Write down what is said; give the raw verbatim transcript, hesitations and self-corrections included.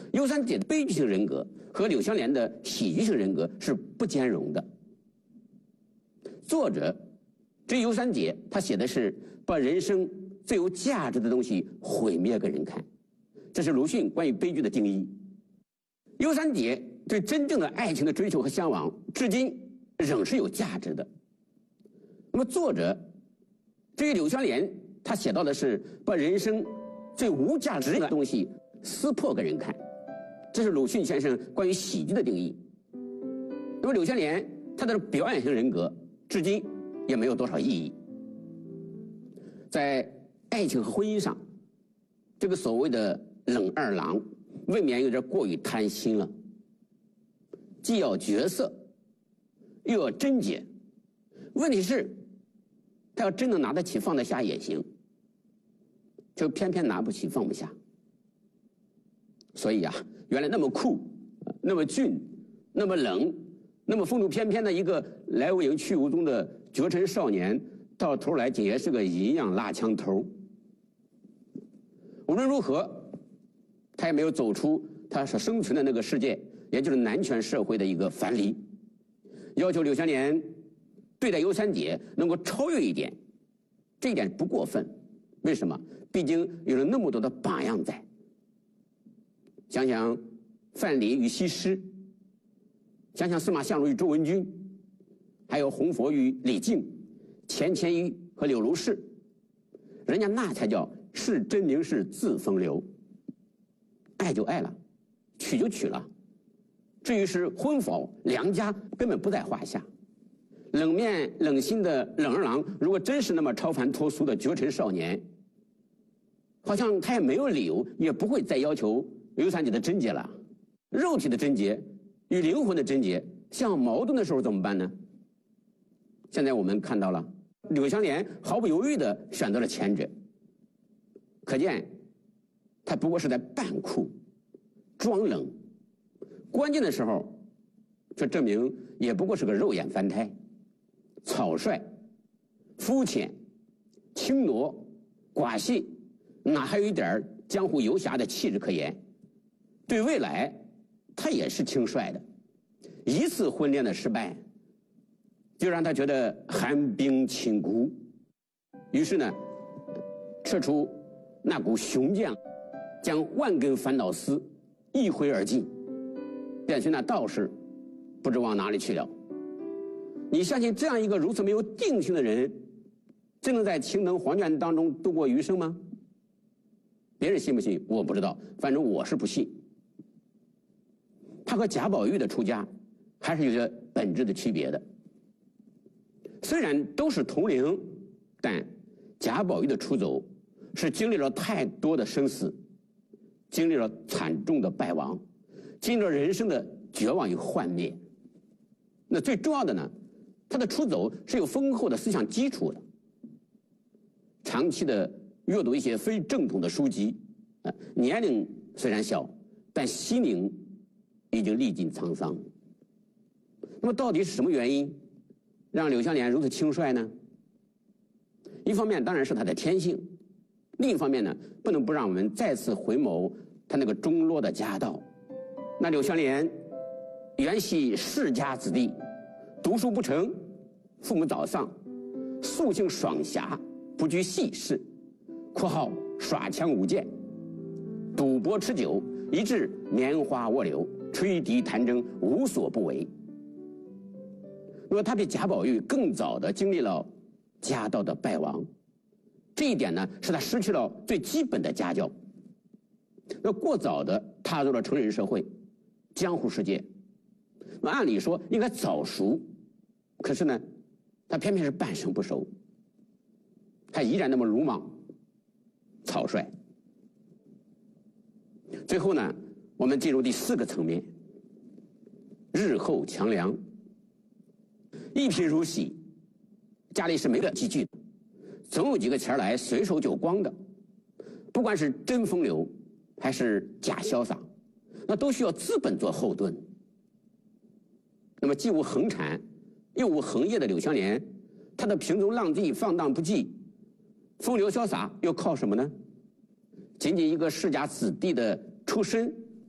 尤三姐的悲剧性人格和柳湘莲的喜剧性人格是不兼容的。作者这尤三姐，她写的是把人生最有价值的东西毁灭给人看，这是鲁迅关于悲剧的定义。尤三姐对真正的爱情的追求和向往，至今仍是有价值的。那么作者对于柳湘莲，他写到的是把人生最无价值的东西撕破给人看，这是鲁迅先生关于喜剧的定义。那么柳湘莲她的表演型人格至今也没有多少意义。在爱情和婚姻上，这个所谓的冷二郎未免有点过于贪心了，既要角色又要贞洁，问题是他要真能拿得起放得下也行，就偏偏拿不起放不下。所以啊，原来那么酷那么俊那么冷那么风度翩翩的一个来无影去无踪的绝尘少年，到头来竟也是个一样拉枪头。无论如何，他也没有走出他所生存的那个世界，也就是男权社会的一个樊篱。要求柳湘莲对待尤三姐能够超越一点，这一点不过分。为什么？毕竟有了那么多的榜样在。想想范蠡与西施，想想司马相如与周文君，还有洪佛与李靖，钱谦益和柳如是，人家那才叫是真名士自风流。爱就爱了，娶就娶了，至于是婚否良家根本不在话下。冷面冷心的冷二郎如果真是那么超凡脱俗的绝尘少年，好像他也没有理由，也不会再要求尤三姐的贞洁了。肉体的贞洁与灵魂的贞洁相矛盾的时候怎么办呢？现在我们看到了柳湘莲毫不犹豫地选择了前者，可见他不过是在扮酷装冷，关键的时候这证明也不过是个肉眼凡胎，草率肤浅轻挪寡信，哪还有一点江湖游侠的气质可言？对未来他也是轻率的，一次婚恋的失败就让他觉得寒冰侵骨，于是呢撤出那股雄将，将万根烦恼丝一挥而尽，便随那道士不知往哪里去了。你相信这样一个如此没有定性的人，真能在青灯黄卷当中度过余生吗？别人信不信我不知道，反正我是不信。他和贾宝玉的出家还是有着本质的区别的。虽然都是同龄，但贾宝玉的出走是经历了太多的生死，经历了惨重的败亡，经历了人生的绝望与幻灭。那最重要的呢，他的出走是有丰厚的思想基础的，长期的阅读一些非正统的书籍，呃，年龄虽然小，但心灵已经历尽沧桑。那么到底是什么原因让柳湘莲如此轻率呢？一方面当然是他的天性，另一方面呢，不能不让我们再次回眸他那个中落的家道。那柳湘莲原系世家子弟，读书不成，父母早丧，素性爽侠，不拘细事（括号耍枪舞剑，赌博吃酒，以致棉花卧柳，吹笛弹筝，无所不为）。那么他比贾宝玉更早的经历了家道的败亡，这一点呢，使他失去了最基本的家教。那过早的踏入了成人社会，江湖世界。那按理说应该早熟，可是呢，他偏偏是半生不熟，他依然那么鲁莽草率。最后呢，我们进入第四个层面，日后强梁。一贫如洗，家里是没得积聚的，总有几个钱来随手就光的。不管是真风流还是假潇洒，那都需要资本做后盾。那么既无横产又无横业的柳湘莲，她的平庸浪迹放荡不羁，风流潇洒又靠什么呢？仅仅一个世家子弟的出身